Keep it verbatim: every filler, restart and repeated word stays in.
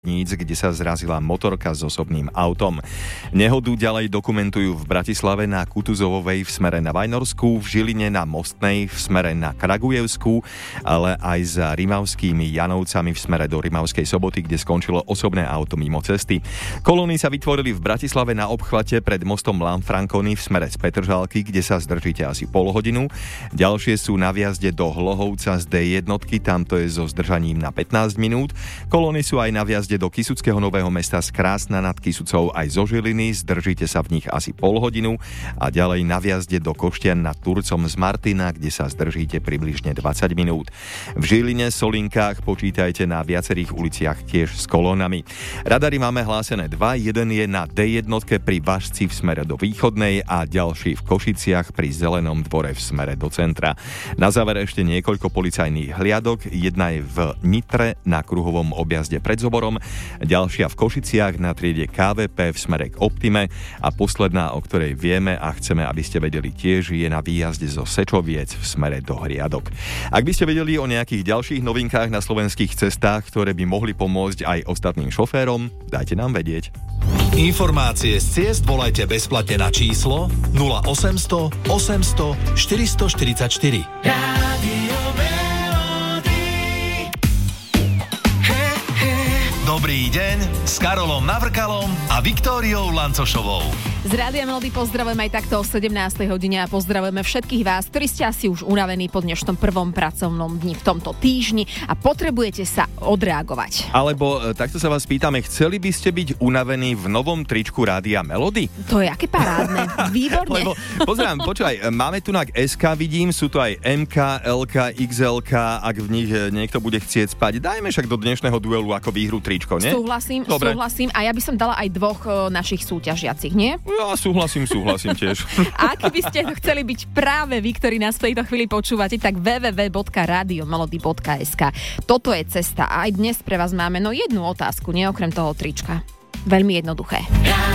kde sa zrazila motorka s osobným autom. Nehodu ďalej dokumentujú v Bratislave na Kutuzovovej v smere na Vajnorskú, v Žiline na Mostnej v smere na Kragujevskú, ale aj za Rimavskými Janovcami v smere do Rimavskej Soboty, kde skončilo osobné auto mimo cesty. Kolóny sa vytvorili v Bratislave na obchvate pred mostom Lanfranconi v smere z Petržalky, kde sa zdržíte asi pol hodinu. Ďalšie sú na vjazde do Hlohovca z dé jednotky, tamto je so zdržaním na pätnásť minút. Kolóny sú aj na vjazde do Kysuckého Nového Mesta z Krásna nad Kysucou aj zo Žiliny, zdržíte sa v nich asi pol hodinu a ďalej na vjazde do Koštian nad Turcom z Martina, kde sa zdržíte približne dvadsať minút. V Žiline, Solinkách počítajte na viacerých uliciach tiež s kolónami. Radary máme hlásené dva, jeden je na dé jednotke pri Važci v smere do Východnej a ďalší v Košiciach pri Zelenom dvore v smere do centra. Na záver ešte niekoľko policajných hliadok, jedna je v Nitre na kruhovom objazde pred Zoborom, ďalšia v Košiciach na triede ká vé pé v smere k Optime a posledná, o ktorej vieme a chceme, aby ste vedeli tiež, je na výjazde zo Sečoviec v smere do Hriadok. Ak by ste vedeli o nejakých ďalších novinkách na slovenských cestách, ktoré by mohli pomôcť aj ostatným šoférom, dajte nám vedieť. Informácie z ciest volajte bezplatne na číslo nula osemsto osemsto štyristo štyridsaťštyri. Dobrý deň s Karolom Navrkalom a Viktóriou Lancošovou. Z Rádia Melody pozdravujem aj takto o sedemnástej hodine a pozdravujeme všetkých vás, ktorí ste asi už unavení po dnešnom prvom pracovnom dni v tomto týždni a potrebujete sa odreagovať. Alebo takto sa vás pýtame, chceli by ste byť unavení v novom tričku Rádia Melody? To je aké parádne, výborne. Lebo pozerám, počúvaj, máme tu na es ká, vidím, sú to aj em ká, el ká, iks el ká, ak v nich niekto bude chcieť spať. Dajme však do dnešného duelu ako výhru tričko, nie? Súhlasím, Dobre. súhlasím a ja by som dala aj dvoch o, našich súťažiacich, nie? Ja súhlasím, súhlasím tiež. A ak by ste to chceli byť práve vy, ktorí nás v tejto chvíli počúvate, tak w w w bodka radio melody bodka es ka. Toto je cesta a aj dnes pre vás máme no jednu otázku, nie okrem toho trička. Veľmi jednoduché.